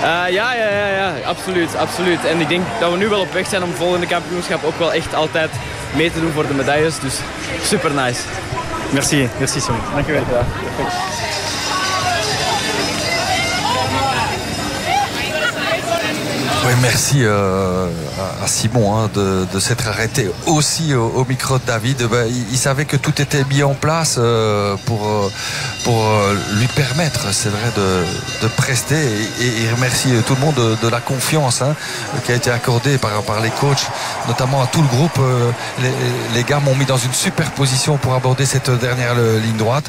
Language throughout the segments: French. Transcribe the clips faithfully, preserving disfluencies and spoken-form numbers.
ja, ja, ja, ja, absoluut, absoluut. En ik denk dat we nu wel op weg zijn om het volgende kampioenschap ook wel echt altijd mee te doen voor de medailles. Dus super nice. Merci, merci Simon. Dank je wel. Ja, Oui, merci euh, à Simon hein, de, de s'être arrêté aussi au, au micro de David. Ben, il, il savait que tout était mis en place euh, pour, pour lui permettre, c'est vrai, de, de prester. Et, et il remercie tout le monde de, de la confiance hein, qui a été accordée par, par les coachs, notamment à tout le groupe. Les, les gars m'ont mis dans une super position pour aborder cette dernière ligne droite.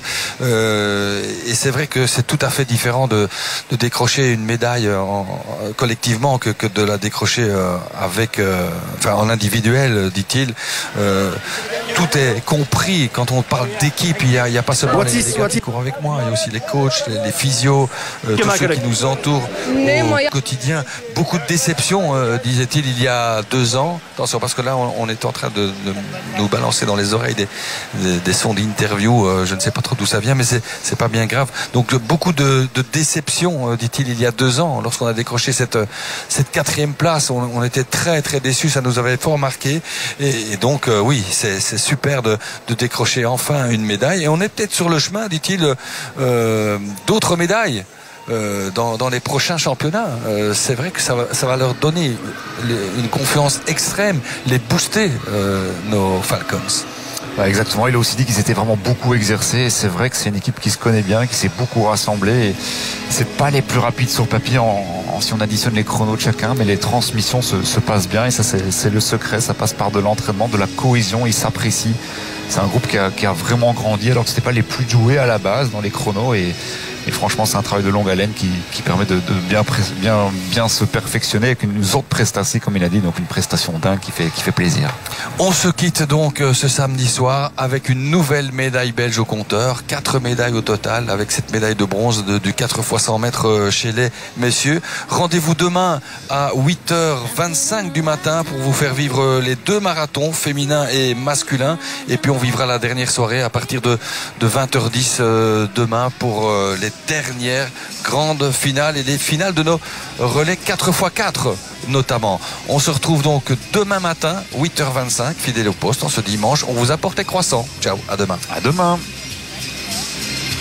Euh, et c'est vrai que c'est tout à fait différent de, de décrocher une médaille en, collectivement que, que de la décrocher euh, avec, euh, enfin en individuel, dit-il. Euh, tout est compris quand on parle d'équipe. Il n'y a, a pas seulement les, les gars qui courent avec moi, il y a aussi les coachs, les, les physios, euh, tous ceux qui nous entourent au quotidien. Beaucoup de déceptions, euh, disait-il il y a deux ans. Attention, parce que là, on, on est en train de, de nous balancer dans les oreilles des, des, des sons d'interview. Euh, je ne sais pas trop d'où ça vient, mais c'est, c'est pas bien grave. Donc beaucoup de, de déceptions, euh, dit-il il y a deux ans, lorsqu'on a décroché cette, cette quatrième place. On, on était très très déçus, ça nous avait fort marqué. Et, et donc euh, oui, c'est, c'est super de, de décrocher enfin une médaille. Et on est peut-être sur le chemin, dit-il, euh, d'autres médailles. Euh, dans, dans les prochains championnats, euh, c'est vrai que ça va, ça va leur donner les, une confiance extrême, les booster, euh, nos Falcons. Ouais, exactement, il a aussi dit qu'ils s'étaient vraiment beaucoup exercés et c'est vrai que c'est une équipe qui se connaît bien, qui s'est beaucoup rassemblée et c'est pas les plus rapides sur papier en, en, si on additionne les chronos de chacun, mais les transmissions se, se passent bien et ça c'est, c'est le secret, ça passe par de l'entraînement, de la cohésion, ils s'apprécient. C'est un groupe qui a, qui a vraiment grandi alors que c'était pas les plus doués à la base dans les chronos et Et franchement, c'est un travail de longue haleine qui, qui permet de, de bien, bien, bien se perfectionner avec une autre prestation, comme il a dit, donc une prestation dingue qui fait, qui fait plaisir. On se quitte donc ce samedi soir avec une nouvelle médaille belge au compteur. Quatre médailles au total avec cette médaille de bronze de, du quatre fois cent mètres chez les messieurs. Rendez-vous demain à huit heures vingt-cinq du matin pour vous faire vivre les deux marathons, féminin et masculin. Et puis on vivra la dernière soirée à partir de, de vingt heures dix euh, demain pour euh, les dernières grandes finales et les finales de nos relais quatre fois quatre notamment. On se retrouve donc demain matin huit heures vingt-cinq fidèle au poste en ce dimanche. On vous apporte les croissants. Ciao, à demain. À demain.